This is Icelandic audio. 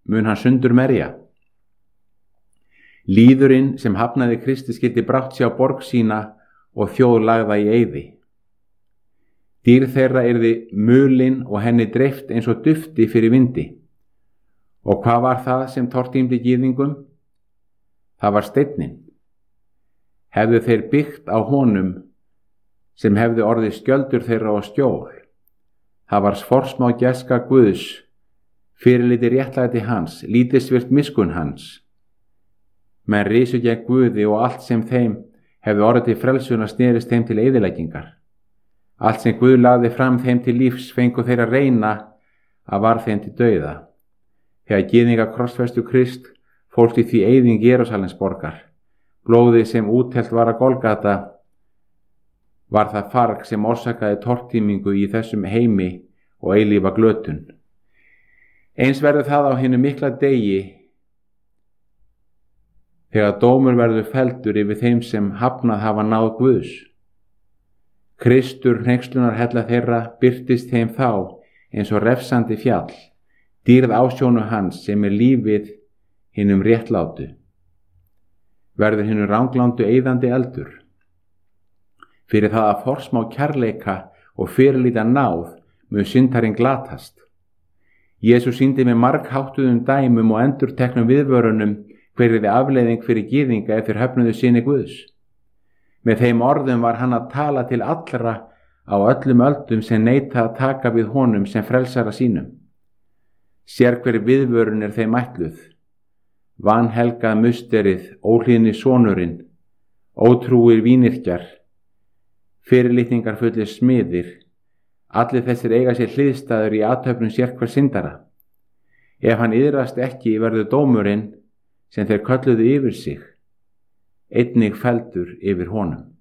mun hann sundur merja. Lýðurinn sem hafnaði Kristi skyldi brátt sér á borg sína og þjóð lagða í eyði. Dýr þeirra yrði mulin og henni dreift eins og dufti fyrir vindi. Og hvað var það sem tortímdi gyðingum? Það var steinninn. Hefðu þeir byggt á honum sem hefði orðið skjöldur þeirra og skjól. Það var forsmá gæska Guðs, fyrirliti réttlæti hans, lítilsvirt miskunn hans. Menn risu gegn Guði og allt sem þeim hefði orðið til frelsunar snerist þeim til eyðileggingar. Allt sem Guð lagði fram þeim til lífs fengu þeir að reyna að var þeim til dauða. Þegar gyðingar krossfestu Krist fólst í því eyðing Jerúsalemsborgar. Blóðið sem úttelt var að Golgata var það farg sem orsakaði tortímingu í þessum heimi og eilífa glötun. Eins verður það á hinu mikla degi þegar dómur verður felldur yfir þeim sem hafnað hafa náð Guðs. Kristur hneykslunarhella þeirra birtist þeim þá eins og refsandi fjall, dýrð ásjónu hans sem lífið hinum réttlátu. Verður hinum ranglándu eyðandi eldur. Fyrir það að forsmá kærleika og fyrirlíta náð mun syndarinn glatast. Jesús sýndi með margháttuðum dæmum og endurteknum viðvörunum hver yrði afleiðing fyrir gyðinga ef þeir höfnuðu syni Guðs. Með þeim orðum var hann að tala til allra á öllum öldum sem neita að taka við honum sem frelsara sínum. Sér hver viðvörun er þeim ætluð. Vanhelgað musterið, óhlýðni sonurinn, ótrúir vínyrkjar, fyrirlitningar fullir smiðir, allir þessir eiga sér hliðstæður í athöfnum sér hver syndara. Ef hann iðrast ekki verður dómurinn sem þeir kölluðu yfir sig, einnig felldur yfir honum.